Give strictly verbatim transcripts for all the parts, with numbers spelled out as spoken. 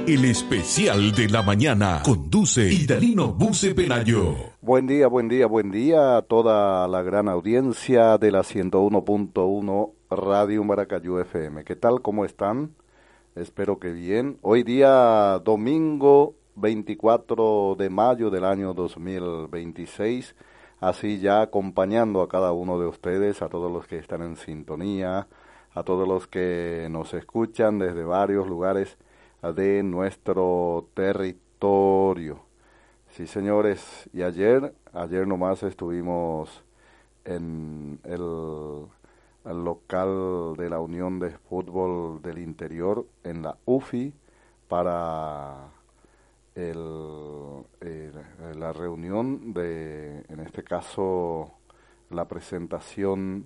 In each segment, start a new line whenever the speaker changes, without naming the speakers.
El especial de la mañana conduce Idalino Buce Pelayo.
Buen día, buen día, buen día a toda la gran audiencia de la ciento uno punto uno Radio Maracayú F M. ¿Qué tal? ¿Cómo están? Espero que bien. Hoy día domingo veinticuatro de mayo del año dos mil veintiséis, así ya acompañando a cada uno de ustedes, a todos los que están en sintonía, a todos los que nos escuchan desde varios lugares de nuestro territorio. Sí, señores, y ayer, ayer nomás estuvimos en el, el local de la Unión de Fútbol del Interior, en la U F I, para el, el, la reunión de, en este caso, la presentación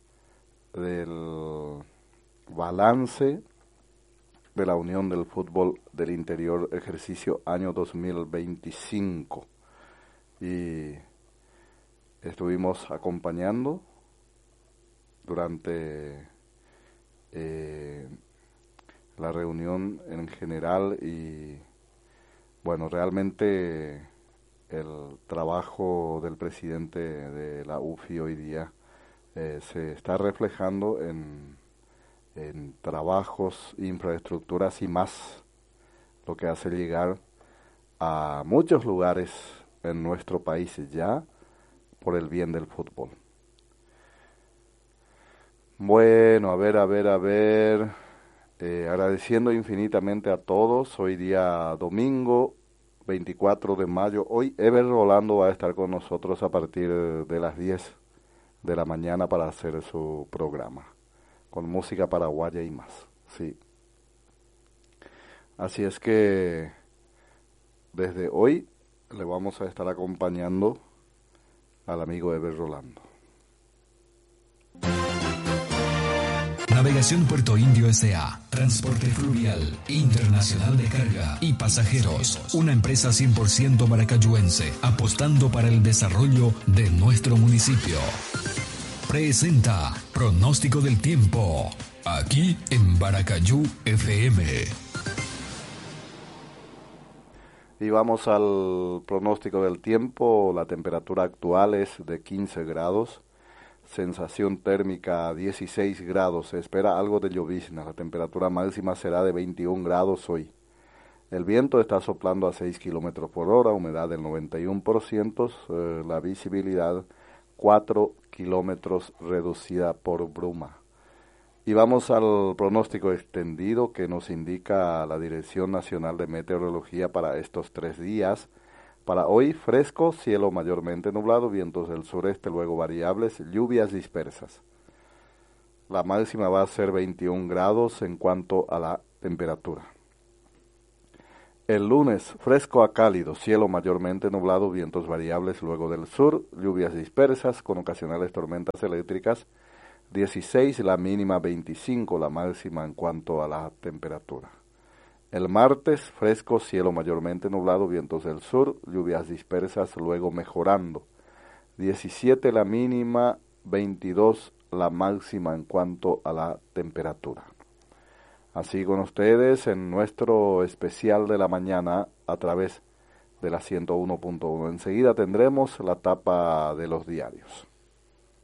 del balance de la Unión del Fútbol del Interior, ejercicio año dos mil veinticinco. Y estuvimos acompañando durante eh, la reunión en general y, bueno, realmente el trabajo del presidente de la U F I hoy día eh, se está reflejando en en trabajos, infraestructuras y más, lo que hace llegar a muchos lugares en nuestro país ya por el bien del fútbol. Bueno, a ver, a ver, a ver, eh, agradeciendo infinitamente a todos, hoy día domingo veinticuatro de mayo, hoy Ever Rolando va a estar con nosotros a partir de las diez de la mañana para hacer su programa, con música paraguaya y más, sí. Así es que desde hoy le vamos a estar acompañando al amigo Ever Rolando.
Navegación Puerto Indio S A Transporte Fluvial Internacional de Carga y Pasajeros. Una empresa cien por ciento maracayuense, apostando para el desarrollo de nuestro municipio. Presenta Pronóstico del Tiempo, aquí en Maracayú F M.
Y vamos al pronóstico del tiempo. La temperatura actual es de quince grados, sensación térmica dieciséis grados, se espera algo de llovizna, la temperatura máxima será de veintiún grados hoy. El viento está soplando a seis kilómetros por hora, humedad del noventa y uno por ciento, eh, la visibilidad cuatro kilómetros reducida por bruma. Y vamos al pronóstico extendido que nos indica la Dirección Nacional de Meteorología para estos tres días. Para hoy, fresco, cielo mayormente nublado, vientos del sureste, luego variables, lluvias dispersas. La máxima va a ser veintiún grados en cuanto a la temperatura. El lunes, fresco a cálido, cielo mayormente nublado, vientos variables luego del sur, lluvias dispersas con ocasionales tormentas eléctricas, dieciséis, la mínima veinticinco, la máxima en cuanto a la temperatura. El martes, fresco, cielo mayormente nublado, vientos del sur, lluvias dispersas luego mejorando, diecisiete la mínima, veintidós la máxima en cuanto a la temperatura. Así con ustedes en nuestro especial de la mañana a través de la ciento uno punto uno. Enseguida tendremos la tapa de los diarios.